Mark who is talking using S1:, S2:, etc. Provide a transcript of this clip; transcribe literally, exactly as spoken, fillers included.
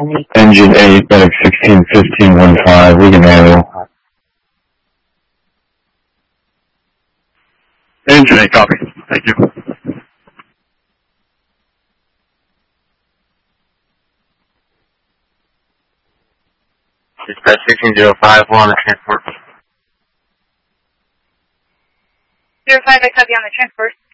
S1: Engine eight, FedEx sixteen fifteen one five, we can handle. Engine eight, copy. Thank you. Dispatch sixteen zero five, we're on the transport.
S2: Zero five, I copy on the transport.